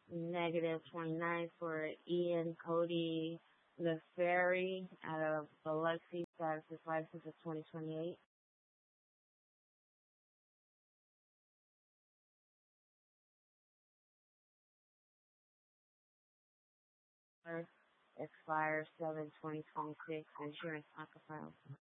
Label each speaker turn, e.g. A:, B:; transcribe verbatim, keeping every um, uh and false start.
A: Negative twenty-nine for Ian Cody the Ferry out of Biloxi. Status is license is twenty twenty-eight. Expires seven twenty twenty-six. Insurance not filed.